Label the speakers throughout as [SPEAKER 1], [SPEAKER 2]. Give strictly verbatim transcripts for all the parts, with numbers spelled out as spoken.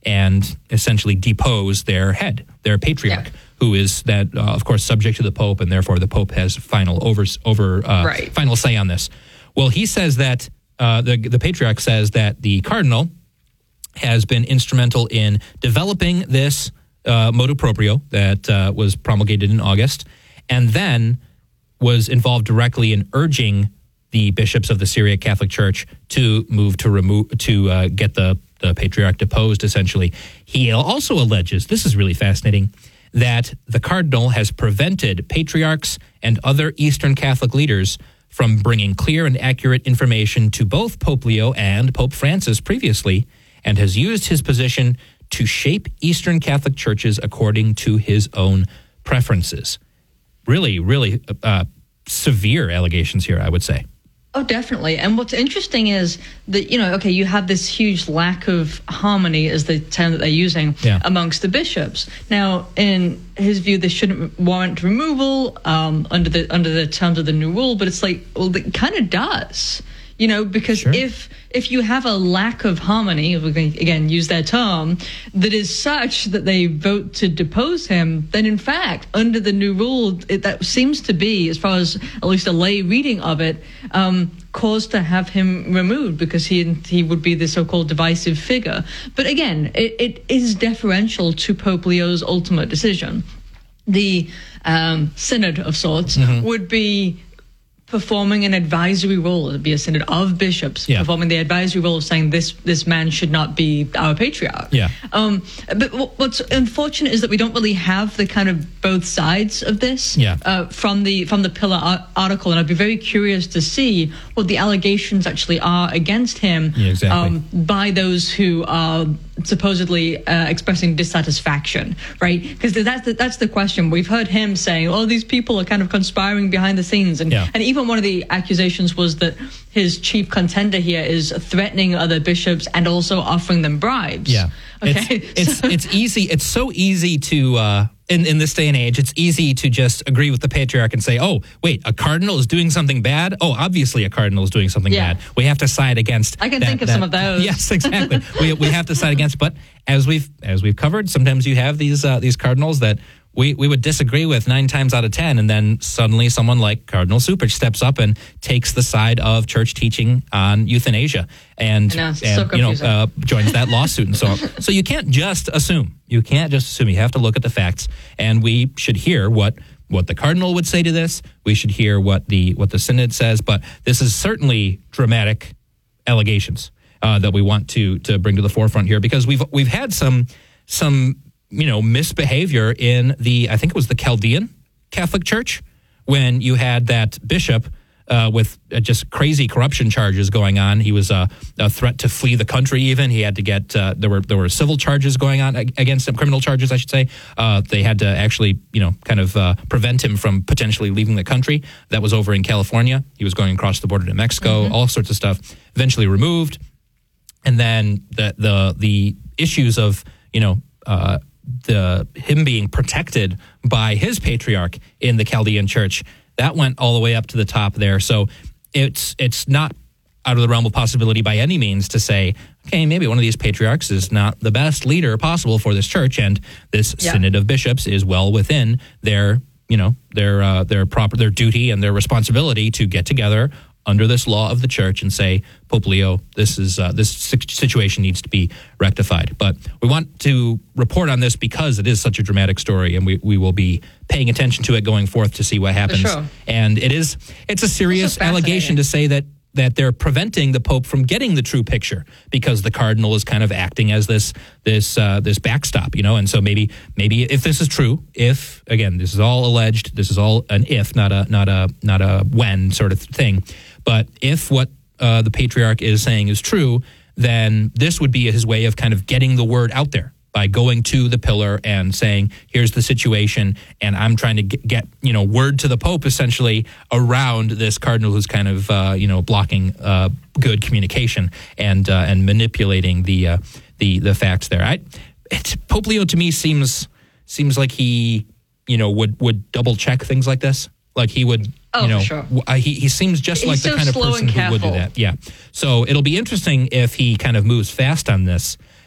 [SPEAKER 1] and essentially depose their head, their patriarch, yeah. who is that, uh, of course, subject to the Pope, and therefore the Pope has final over over uh, right. final say on this. Well, he says that uh, the the patriarch says that the cardinal has been instrumental in developing this uh, motu proprio that uh, was promulgated in August, and then was involved directly in urging the bishops of the Syriac Catholic Church to move to remove to uh, get the, the patriarch deposed, essentially. He also alleges, this is really fascinating, that the cardinal has prevented patriarchs and other Eastern Catholic leaders from bringing clear and accurate information to both Pope Leo and Pope Francis previously, and has used his position to shape Eastern Catholic churches according to his own preferences. Really, really uh, severe allegations here, I would say.
[SPEAKER 2] Oh, definitely. And what's interesting is that, you know, okay, you have this huge lack of harmony, is the term that they're using, yeah. amongst the bishops. Now, in his view, this shouldn't warrant removal um, under the under the terms of the new rule, but it's like, well, it kind of does. You know, because sure. if if you have a lack of harmony, we're going to, again, use that term, that is such that they vote to depose him, then in fact, under the new rule, it, that seems to be, as far as at least a lay reading of it, um, cause to have him removed, because he he would be the so-called divisive figure. But again, it, it is deferential to Pope Leo's ultimate decision. The um, synod of sorts mm-hmm. would be performing an advisory role. It would be a synod of bishops yeah. performing the advisory role of saying this this man should not be our patriarch.
[SPEAKER 1] Yeah.
[SPEAKER 2] Um, but what's unfortunate is that we don't really have the kind of both sides of this
[SPEAKER 1] yeah.
[SPEAKER 2] uh, from the from the Pillar article, and I'd be very curious to see what the allegations actually are against him
[SPEAKER 1] yeah, exactly.
[SPEAKER 2] um, by those who are supposedly uh, expressing dissatisfaction, right? Because that's the, that's the question. We've heard him saying, "Oh, these people are kind of conspiring behind the scenes," and
[SPEAKER 1] yeah.
[SPEAKER 2] and even one of the accusations was that his chief contender here is threatening other bishops and also offering them bribes.
[SPEAKER 1] Yeah,
[SPEAKER 2] okay.
[SPEAKER 1] It's it's, it's easy. It's so easy to uh, in in this day and age. It's easy to just agree with the patriarch and say, "Oh, wait, a cardinal is doing something bad. Oh, obviously a cardinal is doing something
[SPEAKER 2] yeah.
[SPEAKER 1] bad. We have to side against."
[SPEAKER 2] I can
[SPEAKER 1] that,
[SPEAKER 2] think of
[SPEAKER 1] that,
[SPEAKER 2] some of those.
[SPEAKER 1] Yes, exactly. we we have to side against. But as we've as we've covered, sometimes you have these uh, these cardinals that we, we would disagree with nine times out of ten, and then suddenly someone like Cardinal Cupich steps up and takes the side of church teaching on euthanasia, and,
[SPEAKER 2] know,
[SPEAKER 1] and
[SPEAKER 2] so
[SPEAKER 1] you know uh, joins that lawsuit and so on. So you can't just assume. You can't just assume. You have to look at the facts, and we should hear what what the cardinal would say to this. We should hear what the what the synod says. But this is certainly dramatic allegations uh, that we want to to bring to the forefront here, because we've we've had some some. you know, misbehavior in the, I think it was the Chaldean Catholic Church, when you had that bishop uh, with uh, just crazy corruption charges going on. He was uh, a threat to flee the country even. He had to get, uh, there were there were civil charges going on against him, criminal charges, I should say. Uh, they had to actually, you know, kind of uh, prevent him from potentially leaving the country. That was over in California. He was going across the border to Mexico, mm-hmm. all sorts of stuff. Eventually removed. And then the the, the issues of, you know, uh, the him being protected by his patriarch in the Chaldean Church, that went all the way up to the top there. So it's it's not out of the realm of possibility by any means to say, okay, maybe one of these patriarchs is not the best leader possible for this church, and this yeah. synod of bishops is well within their, you know, their uh, their proper their duty and their responsibility to get together under this law of the church and say, Pope Leo, this is uh, this situation needs to be rectified. But we want to report on this because it is such a dramatic story, and we, we will be paying attention to it going forth to see what happens.
[SPEAKER 2] For sure.
[SPEAKER 1] And it is it's a serious
[SPEAKER 2] so
[SPEAKER 1] allegation to say that that they're preventing the Pope from getting the true picture, because the cardinal is kind of acting as this this uh, this backstop, you know. And so maybe maybe if this is true, if again this is all alleged, this is all an if, not a not a not a when sort of thing. But if what uh, the patriarch is saying is true, then this would be his way of kind of getting the word out there by going to the pillar and saying, here's the situation, and I'm trying to get, get you know, word to the Pope essentially around this cardinal who's kind of, uh, you know, blocking uh, good communication and uh, and manipulating the uh, the the facts there. I, it, Pope Leo to me seems seems like he, you know, would, would double check things like this. Like he would,
[SPEAKER 2] oh,
[SPEAKER 1] you know,
[SPEAKER 2] for sure.
[SPEAKER 1] uh, he, he seems just
[SPEAKER 2] He's
[SPEAKER 1] like the
[SPEAKER 2] so
[SPEAKER 1] kind of
[SPEAKER 2] slow
[SPEAKER 1] person
[SPEAKER 2] and
[SPEAKER 1] who would do
[SPEAKER 2] careful.
[SPEAKER 1] that. Yeah. So it'll be interesting if he kind of moves fast on this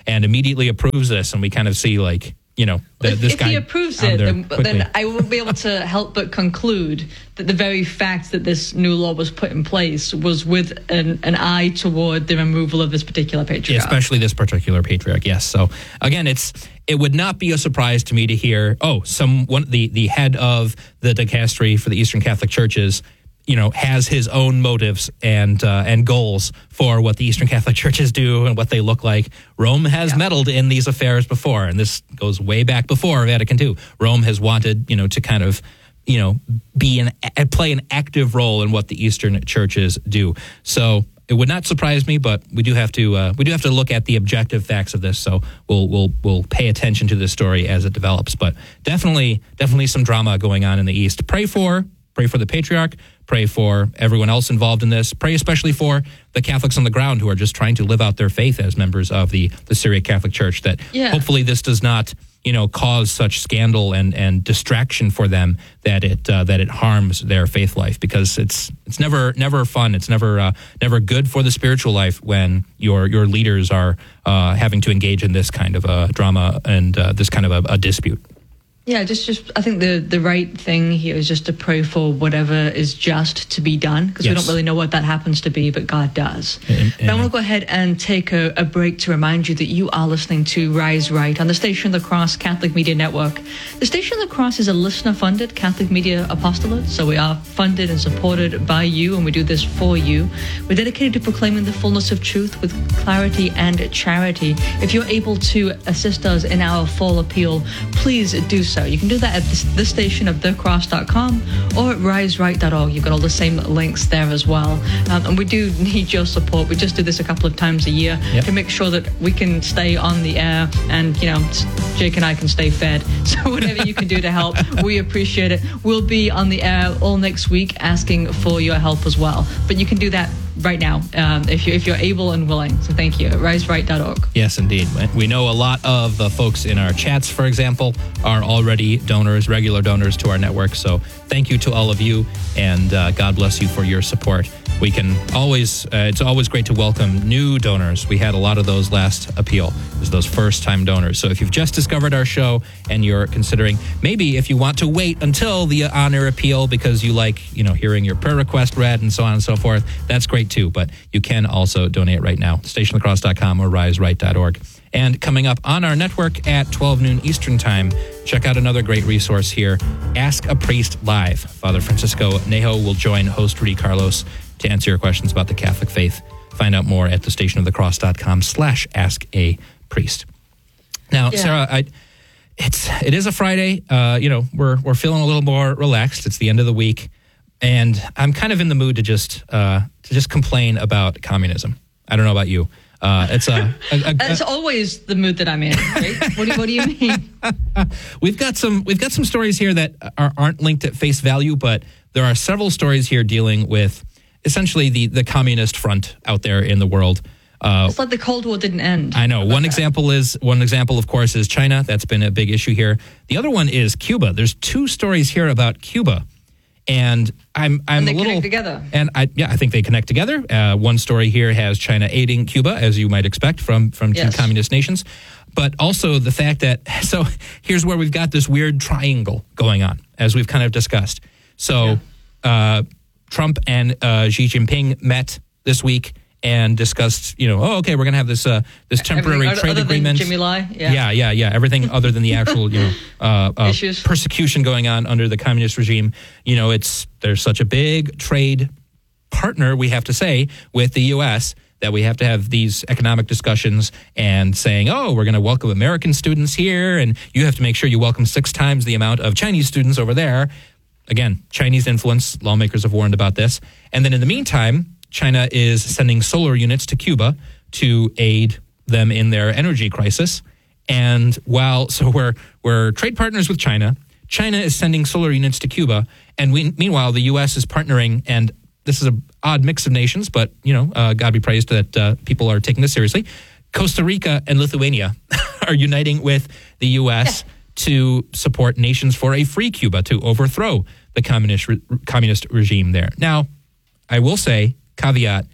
[SPEAKER 1] and immediately approves this, and we kind of see like, you know, the,
[SPEAKER 2] if,
[SPEAKER 1] this
[SPEAKER 2] if
[SPEAKER 1] guy
[SPEAKER 2] he approves it, then, then I won't be able to help but conclude that the very fact that this new law was put in place was with an, an eye toward the removal of this particular patriarch.
[SPEAKER 1] Especially this particular patriarch, yes. So again, it's it would not be a surprise to me to hear, oh, some one the the head of the dicastery for the Eastern Catholic Churches, you know, has his own motives and uh, and goals for what the Eastern Catholic Churches do and what they look like. Rome has yeah. meddled in these affairs before, and this goes way back before Vatican Two. Rome has wanted, you know, to kind of, you know, be an play an active role in what the Eastern churches do. So it would not surprise me, but we do have to uh, we do have to look at the objective facts of this. So we'll we'll we'll pay attention to this story as it develops. But definitely definitely some drama going on in the East. Pray for pray for the patriarch. Pray for everyone else involved in this. Pray especially for the Catholics on the ground who are just trying to live out their faith as members of the, the Syriac Catholic Church, that yeah. hopefully this does not, you know, cause such scandal and, and distraction for them that it uh, that it harms their faith life, because it's it's never never fun. It's never uh, never good for the spiritual life when your your leaders are uh, having to engage in this kind of a drama and uh, this kind of a, a dispute.
[SPEAKER 2] Yeah, just, just I think the, the right thing here is just to pray for whatever is just to be done, because yes. we don't really know what that happens to be, but God does. And, and but I want to go ahead and take a, a break to remind you that you are listening to Rise Right on the Station of the Cross Catholic Media Network. The Station of the Cross is a listener-funded Catholic media apostolate, so we are funded and supported by you, and we do this for you. We're dedicated to proclaiming the fullness of truth with clarity and charity. If you're able to assist us in our full appeal, please do so. So you can do that at the station of the cross dot com or at rise right dot org. You've got all the same links there as well. Um, and we do need your support. We just do this a couple of times a year yep. to make sure that we can stay on the air and, you know, Jake and I can stay fed. So whatever you can do to help, we appreciate it. We'll be on the air all next week asking for your help as well. But you can do that right now, um, if, you, if you're able and willing. So thank you at rise right dot org.
[SPEAKER 1] Yes, indeed. We know a lot of the folks in our chats, for example, are already donors, regular donors to our network. So thank you to all of you, and uh, God bless you for your support. We can always, uh, it's always great to welcome new donors. We had a lot of those last appeal, is those first-time donors. So if you've just discovered our show and you're considering, maybe if you want to wait until the honor appeal because you like, you know, hearing your prayer request read and so on and so forth, that's great too. But you can also donate right now, station of the cross dot com or rise right dot org. And coming up on our network at twelve noon Eastern Time, check out another great resource here, Ask a Priest Live. Father Francisco Nejo will join host Rudy Carlos to answer your questions about the Catholic faith. Find out more at the station of the cross dot com slash ask a priest. Now, yeah. Sarah, I, it's it is a Friday. Uh, you know, we're we're feeling a little more relaxed. It's the end of the week, and I'm kind of in the mood to just uh, to just complain about communism. I don't know about you. Uh, it's a, a, a, a
[SPEAKER 2] That's always the mood that I'm in. Right? What, do, what do you mean?
[SPEAKER 1] we've got some we've got some stories here that are, aren't linked at face value, but there are several stories here dealing with essentially the, the communist front out there in the world.
[SPEAKER 2] Uh, it's like the Cold War didn't end.
[SPEAKER 1] I know. One that? example is one example, of course, is China. That's been a big issue here. The other one is Cuba. There's two stories here about Cuba, and I'm I'm
[SPEAKER 2] and they
[SPEAKER 1] a little
[SPEAKER 2] connect together.
[SPEAKER 1] And I yeah, I think they connect together. Uh, one story here has China aiding Cuba, as you might expect from from two yes. communist nations, but also the fact that so here's where we've got this weird triangle going on, as we've kind of discussed. So. Yeah. Uh, Trump and uh, Xi Jinping met this week and discussed, you know, oh, okay, we're going to have this uh, this temporary
[SPEAKER 2] everything,
[SPEAKER 1] trade
[SPEAKER 2] other
[SPEAKER 1] agreement.
[SPEAKER 2] Than Jimmy Lai, yeah,
[SPEAKER 1] yeah, yeah, yeah. Everything other than the actual, you know, uh, uh,
[SPEAKER 2] issues,
[SPEAKER 1] persecution going on under the communist regime. You know, it's there's such a big trade partner, we have to say, with the U S that we have to have these economic discussions and saying, oh, we're going to welcome American students here, and you have to make sure you welcome six times the amount of Chinese students over there. Again, Chinese influence, lawmakers have warned about this. And then in the meantime, China is sending solar units to Cuba to aid them in their energy crisis. And while, so we're, we're trade partners with China, China is sending solar units to Cuba. And we, meanwhile, the U S is partnering, and this is an odd mix of nations, but, you know, uh, God be praised that uh, people are taking this seriously. Costa Rica and Lithuania are uniting with the U S yeah. to support Nations for a Free Cuba, to overthrow the communist re- communist regime there. Now, I will say, caveat,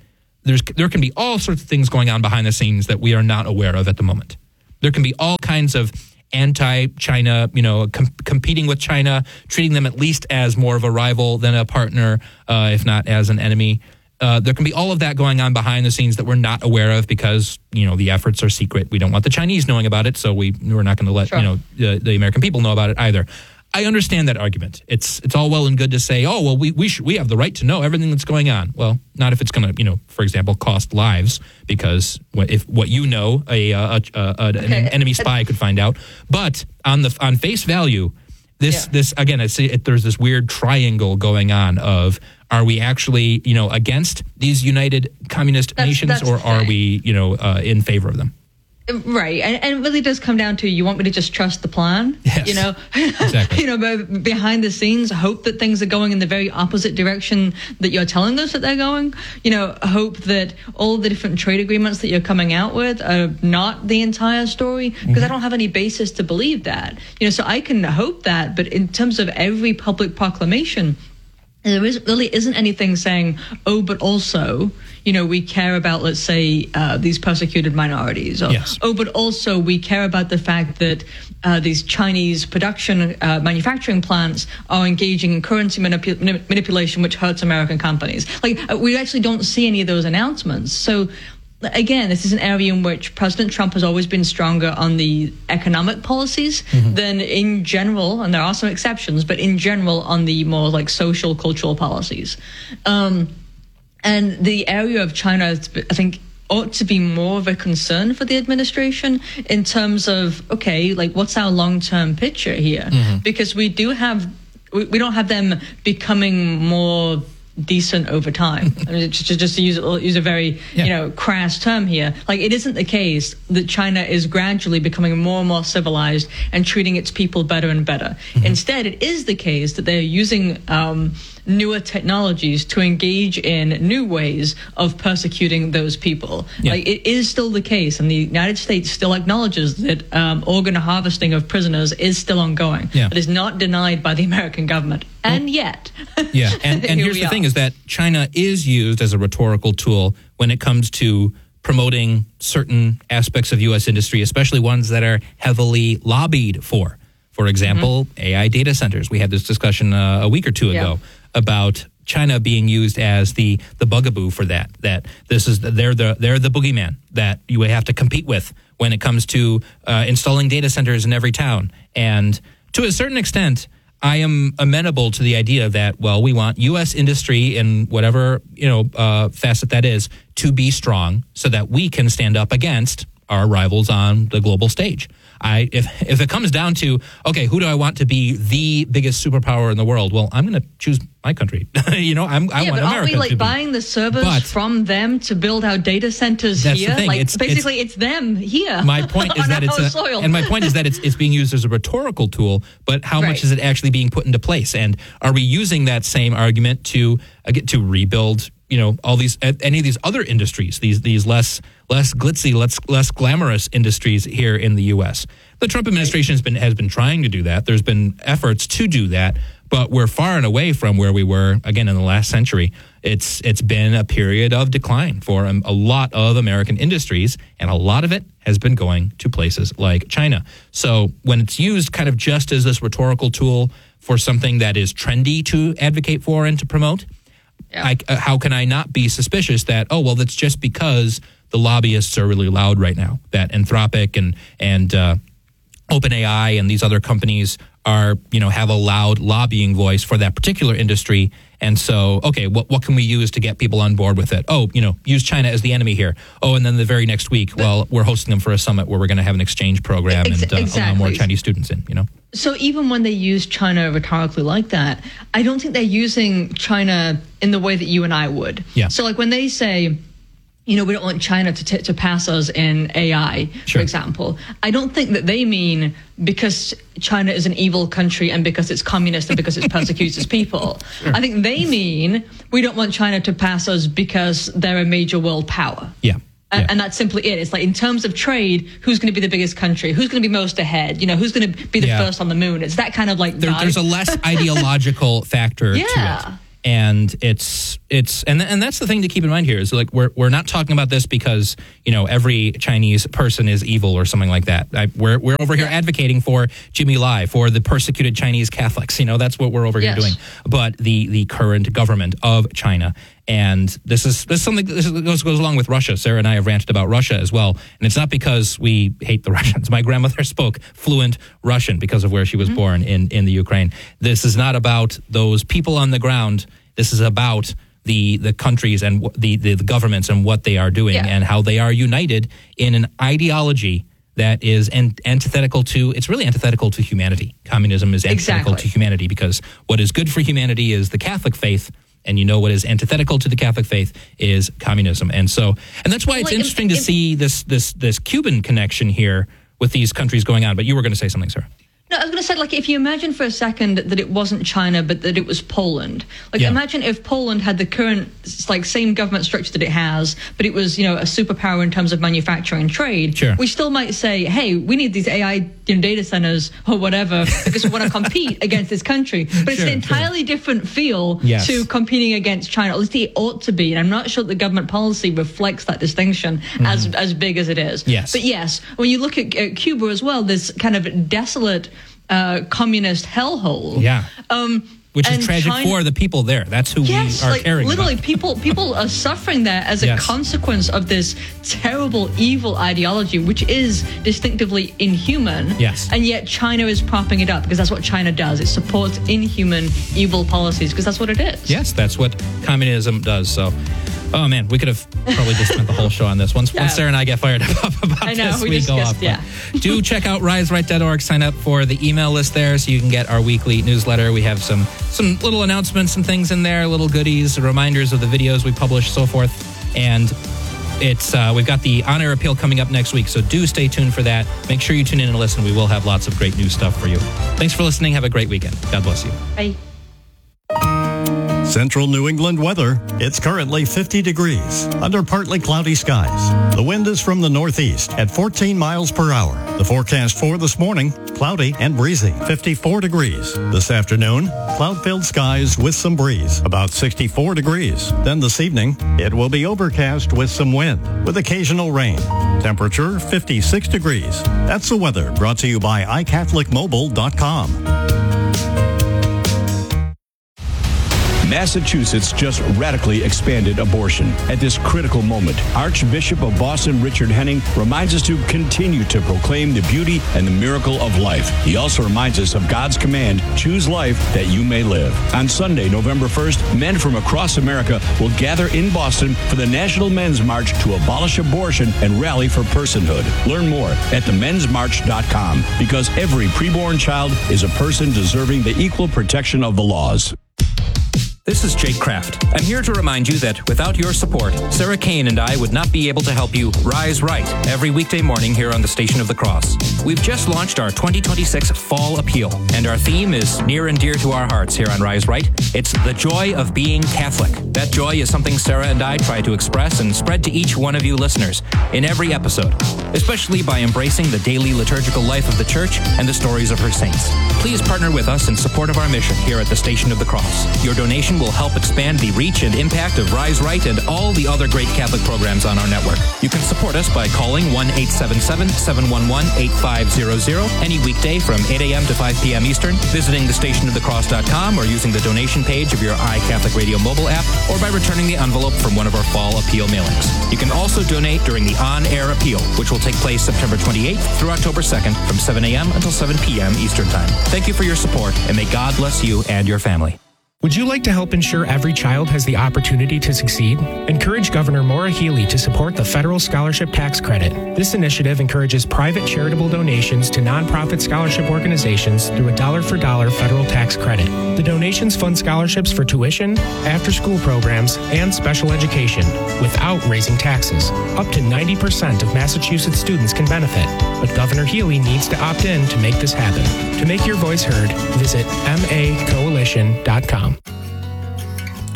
[SPEAKER 1] there's there can be all sorts of things going on behind the scenes that we are not aware of at the moment. There can be all kinds of anti-China, you know, com- competing with China, treating them at least as more of a rival than a partner, uh, if not as an enemy. Uh, there can be all of that going on behind the scenes that we're not aware of because, you know, the efforts are secret. We don't want the Chinese knowing about it, so we, we're not going to let, sure. you know, the, the American people know about it either. I understand that argument. It's it's all well and good to say, oh, well, we we, should, we have the right to know everything that's going on. Well, not if it's going to, you know, for example, cost lives, because if what you know, a, a, a, a an enemy spy could find out. But on the on face value, this, yeah. this again, it's, it, there's this weird triangle going on of, are we actually, you know, against these united communist that's, nations, that's or are we, you know, uh, in favor of them?
[SPEAKER 2] Right, and, and it really does come down to, you want me to just trust the plan?
[SPEAKER 1] Yes,
[SPEAKER 2] you know,
[SPEAKER 1] exactly.
[SPEAKER 2] you know, but behind the scenes, hope that things are going in the very opposite direction that you're telling us that they're going. You know, hope that all the different trade agreements that you're coming out with are not the entire story, because mm-hmm. I don't have any basis to believe that. You know, so I can hope that, but in terms of every public proclamation, there is, really isn't anything saying, oh, but also, you know, we care about, let's say, uh, these persecuted minorities. Or,
[SPEAKER 1] yes.
[SPEAKER 2] oh, but also we care about the fact that uh, these Chinese production uh, manufacturing plants are engaging in currency manip- manipulation, which hurts American companies. Like, uh, we actually don't see any of those announcements. So, again, this is an area in which President Trump has always been stronger on the economic policies mm-hmm. than in general, and there are some exceptions, but in general on the more like social, cultural policies. Um, and the area of China, I think, ought to be more of a concern for the administration in terms of, okay, like, what's our long-term picture here? Mm-hmm. Because we do have, we, we don't have them becoming more decent over time. I mean, just, just to use use a very yeah. you know crass term here, like, it isn't the case that China is gradually becoming more and more civilized and treating its people better and better. Mm-hmm. Instead, it is the case that they're using um, newer technologies to engage in new ways of persecuting those people. Yeah. Like, it is still the case, and the United States still acknowledges that um, organ harvesting of prisoners is still ongoing.
[SPEAKER 1] Yeah.
[SPEAKER 2] It is not denied by the American government. And yet,
[SPEAKER 1] yeah, and, and here's the are. thing is that China is used as a rhetorical tool when it comes to promoting certain aspects of U S industry, especially ones that are heavily lobbied for. For example, mm-hmm. A I data centers. We had this discussion uh, a week or two ago yeah. about China being used as the the bugaboo for that. That this is the, they're the they're the boogeyman that you have to compete with when it comes to uh, installing data centers in every town. And to a certain extent, I am amenable to the idea that, well, we want U S industry in whatever, you know, uh, facet that is to be strong so that we can stand up against our rivals on the global stage. I if if it comes down to, okay, who do I want to be the biggest superpower in the world? Well, I'm going to choose my country. you know, I'm, I
[SPEAKER 2] yeah,
[SPEAKER 1] want
[SPEAKER 2] but
[SPEAKER 1] America
[SPEAKER 2] aren't we like
[SPEAKER 1] to be.
[SPEAKER 2] buying the servers
[SPEAKER 1] but,
[SPEAKER 2] from them to build our data centers
[SPEAKER 1] that's
[SPEAKER 2] here?
[SPEAKER 1] The thing.
[SPEAKER 2] Like,
[SPEAKER 1] it's,
[SPEAKER 2] basically, it's,
[SPEAKER 1] it's
[SPEAKER 2] them here.
[SPEAKER 1] My point is that it's a,
[SPEAKER 2] soil.
[SPEAKER 1] and my point is that it's it's being used as a rhetorical tool. But how
[SPEAKER 2] right.
[SPEAKER 1] much is it actually being put into place? And are we using that same argument to uh, get to rebuild? You know, all these any of these other industries, these these less less glitzy, less less glamorous industries here in the U S. The Trump administration has been has been trying to do that. There's been efforts to do that, but we're far and away from where we were again in the last century. It's it's been a period of decline for a, a lot of American industries, and a lot of it has been going to places like China. So when it's used kind of just as this rhetorical tool for something that is trendy to advocate for and to promote, yeah. I, uh, how can I not be suspicious that, oh, well, that's just because the lobbyists are really loud right now, that Anthropic and and uh, OpenAI and these other companies are, you know, have a loud lobbying voice for that particular industry. And so, okay, what what can we use to get people on board with it? Oh, you know, use China as the enemy here. Oh, and then the very next week, well, we're hosting them for a summit where we're going to have an exchange program
[SPEAKER 2] Ex-
[SPEAKER 1] and uh,
[SPEAKER 2] exactly.
[SPEAKER 1] allow more Chinese students in, you know?
[SPEAKER 2] So even when they use China rhetorically like that, I don't think they're using China in the way that you and I would.
[SPEAKER 1] Yeah.
[SPEAKER 2] So like when they say, you know, we don't want China to t- to pass us in A I,
[SPEAKER 1] sure.
[SPEAKER 2] for example, I don't think that they mean because China is an evil country and because it's communist and because it persecutes its people. Sure. I think they mean we don't want China to pass us because they're a major world power.
[SPEAKER 1] Yeah.
[SPEAKER 2] And,
[SPEAKER 1] yeah.
[SPEAKER 2] and that's simply it. It's like, in terms of trade, who's going to be the biggest country? Who's going to be most ahead? You know, who's going to be the
[SPEAKER 1] yeah.
[SPEAKER 2] first on the moon? It's that kind of like
[SPEAKER 1] there, there's a less ideological factor
[SPEAKER 2] yeah.
[SPEAKER 1] to it. And it's it's and and that's the thing to keep in mind here is like we're we're not talking about this because you know every Chinese person is evil or something like that. I, we're we're over here advocating for Jimmy Lai, for the persecuted Chinese Catholics. You know that's what we're over here yes. doing. But the the current government of China. And this is this is something this goes goes along with Russia. Sarah and I have ranted about Russia as well, and it's not because we hate the Russians. My grandmother spoke fluent Russian because of where she was mm-hmm. born in in the Ukraine. This is not about those people on the ground. This is about the the countries and the the, the governments and what they are doing yeah. and how they are united in an ideology that is an, antithetical to, it's really antithetical to humanity. Communism is antithetical
[SPEAKER 2] exactly.
[SPEAKER 1] to humanity because what is good for humanity is the Catholic faith. And you know what is antithetical to the Catholic faith is communism. And so, and that's why it's well, interesting if, to if, see this this this Cuban connection here with these countries going on. But you were going to say something, Sarah.
[SPEAKER 2] No, I was going to say, like, if you imagine for a second that it wasn't China, but that it was Poland. Like, yeah. imagine if Poland had the current, like, same government structure that it has, but it was, you know, a superpower in terms of manufacturing and trade.
[SPEAKER 1] Sure.
[SPEAKER 2] We still might say, hey, we need these A I you know, data centers or whatever because we want to compete against this country. But it's sure, an entirely sure. different feel
[SPEAKER 1] yes.
[SPEAKER 2] to competing against China. At least it ought to be. And I'm not sure that the government policy reflects that distinction mm-hmm. as as big as it is.
[SPEAKER 1] Yes.
[SPEAKER 2] But yes, when you look at, at Cuba as well, this kind of desolate Uh, communist hellhole.
[SPEAKER 1] Yeah.
[SPEAKER 2] Um,
[SPEAKER 1] Which is tragic China, for the people there. That's who
[SPEAKER 2] yes,
[SPEAKER 1] we are
[SPEAKER 2] like,
[SPEAKER 1] caring
[SPEAKER 2] literally
[SPEAKER 1] about.
[SPEAKER 2] people people are suffering there as a
[SPEAKER 1] yes.
[SPEAKER 2] consequence of this terrible, evil ideology, which is distinctively inhuman.
[SPEAKER 1] Yes.
[SPEAKER 2] And yet China is propping it up because that's what China does. It supports inhuman, evil policies because that's what it is.
[SPEAKER 1] Yes, that's what communism does. So, oh man, we could have probably just spent the whole show on this. Once, yeah. once Sarah and I get fired up about
[SPEAKER 2] I know,
[SPEAKER 1] this,
[SPEAKER 2] we,
[SPEAKER 1] we
[SPEAKER 2] discussed,
[SPEAKER 1] go off.
[SPEAKER 2] Yeah.
[SPEAKER 1] Do check out rise right dot org. Sign up for the email list there so you can get our weekly newsletter. We have some some little announcements and things in there, little goodies, reminders of the videos we publish, so forth. And it's uh, we've got the on-air appeal coming up next week, so do stay tuned for that. Make sure you tune in and listen. We will have lots of great new stuff for you. Thanks for listening. Have a great weekend. God bless you.
[SPEAKER 2] Bye.
[SPEAKER 3] Central New England weather. It's currently fifty degrees under partly cloudy skies. The wind is from the northeast at fourteen miles per hour. The forecast for this morning, cloudy and breezy, fifty-four degrees. This afternoon, cloud-filled skies with some breeze, about sixty-four degrees. Then this evening, it will be overcast with some wind, with occasional rain. Temperature fifty-six degrees. That's the weather brought to you by i catholic mobile dot com.
[SPEAKER 4] Massachusetts just radically expanded abortion. At this critical moment, Archbishop of Boston Richard Henning reminds us to continue to proclaim the beauty and the miracle of life. He also reminds us of God's command, choose life that you may live. On Sunday, November first, men from across America will gather in Boston for the National Men's March to abolish abortion and rally for personhood. Learn more at the men's march dot com because every preborn child is a person deserving the equal protection of the laws.
[SPEAKER 1] This is Jake Kraft. I'm here to remind you that without your support, Sarah Kane and I would not be able to help you rise right every weekday morning here on the Station of the Cross. We've just launched our twenty twenty-six Fall Appeal, and our theme is near and dear to our hearts here on Rise Right. It's the joy of being Catholic. That joy is something Sarah and I try to express and spread to each one of you listeners in every episode, especially by embracing the daily liturgical life of the Church and the stories of her saints. Please partner with us in support of our mission here at the Station of the Cross. Your donation will help expand the reach and impact of Rise Right and all the other great Catholic programs on our network. You can support us by calling one eight seven seven, seven one one, eight five zero zero any weekday from eight a.m. to five p.m. Eastern, visiting the station of the cross dot com or using the donation page of your iCatholic Radio mobile app, or by returning the envelope from one of our Fall Appeal mailings. You can also donate during the On-Air Appeal, which will take place September twenty-eighth through October second from seven a.m. until seven p.m. Eastern Time. Thank you for your support, and may God bless you and your family.
[SPEAKER 5] Would you like to help ensure every child has the opportunity to succeed? Encourage Governor Maura Healey to support the Federal Scholarship Tax Credit. This initiative encourages private charitable donations to nonprofit scholarship organizations through a dollar-for-dollar federal tax credit. The donations fund scholarships for tuition, after-school programs, and special education without raising taxes. Up to ninety percent of Massachusetts students can benefit, but Governor Healey needs to opt in to make this happen. To make your voice heard, visit m a coalition dot com.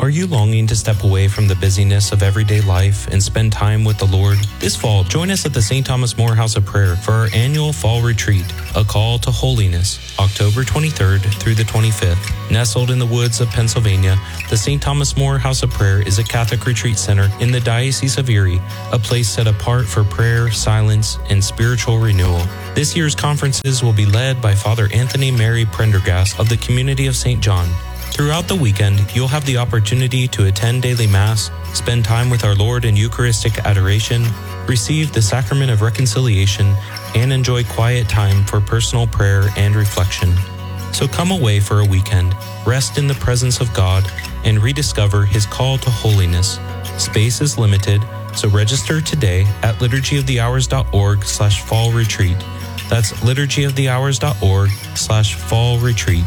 [SPEAKER 5] Are you longing to step away from the busyness of everyday life and spend time with the Lord? This fall, join us at the Saint Thomas More House of Prayer for our annual fall retreat, A Call to Holiness, October twenty-third through the twenty-fifth. Nestled in the woods of Pennsylvania, the Saint Thomas More House of Prayer is a Catholic retreat center in the Diocese of Erie, a place set apart for prayer, silence, and spiritual renewal. This year's conferences will be led by Father Anthony Mary Prendergast of the Community of Saint John. Throughout the weekend, you'll have the opportunity to attend daily Mass, spend time with our Lord in Eucharistic adoration, receive the Sacrament of Reconciliation, and enjoy quiet time for personal prayer and reflection. So come away for a weekend, rest in the presence of God, and rediscover His call to holiness. Space is limited, so register today at liturgyofthehours.org slash fall retreat. That's liturgyofthehours.org slash fall retreat.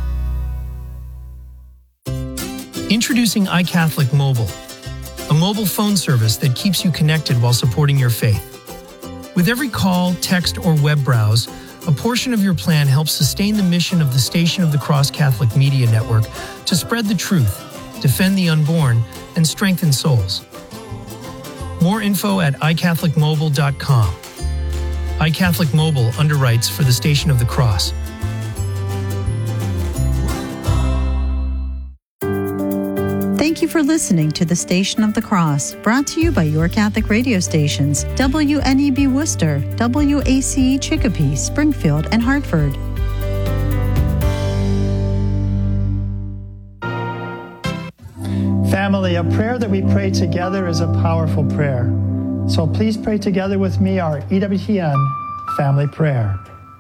[SPEAKER 6] Introducing iCatholic Mobile, a mobile phone service that keeps you connected while supporting your faith. With every call, text, or web browse, a portion of your plan helps sustain the mission of the Station of the Cross Catholic Media Network to spread the truth, defend the unborn, and strengthen souls. More info at i catholic mobile dot com. iCatholic Mobile underwrites for the Station of the Cross.
[SPEAKER 7] Thank you for listening to the Station of the Cross, brought to you by your Catholic radio stations, W N E B Worcester, W A C E Chicopee, Springfield, and Hartford.
[SPEAKER 8] Family, a prayer that we pray together is a powerful prayer. So please pray together with me our E W T N family prayer.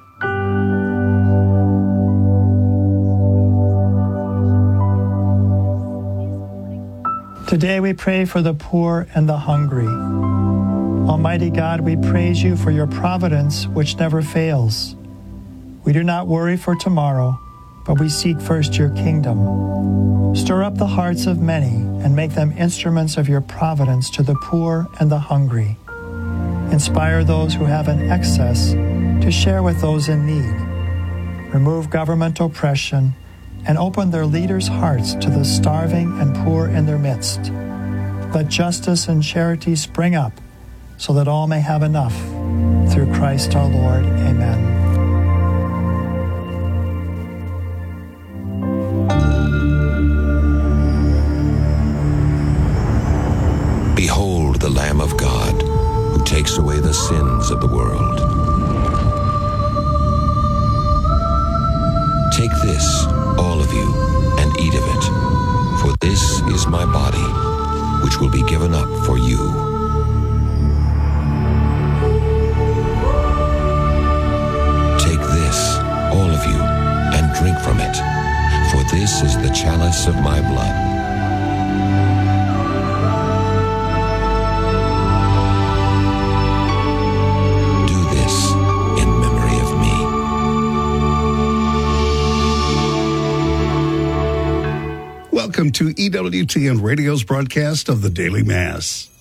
[SPEAKER 8] Today we pray for the poor and the hungry. Almighty God, we praise you for your providence which never fails. We do not worry for tomorrow, but we seek first your kingdom. Stir up the hearts of many and make them instruments of your providence to the poor and the hungry. Inspire those who have an excess to share with those in need. Remove government oppression and open their leaders' hearts to the starving and poor in their midst. Let justice and charity spring up so that all may have enough. Through Christ our Lord. Amen.
[SPEAKER 9] Behold the Lamb of God, who takes away the sins of the world. Take this, all of you, and eat of it, for this is my body, which will be given up for you. Take this, all of you, and drink from it, for this is the chalice of my blood.
[SPEAKER 10] Welcome to E W T N Radio's broadcast of the Daily Mass.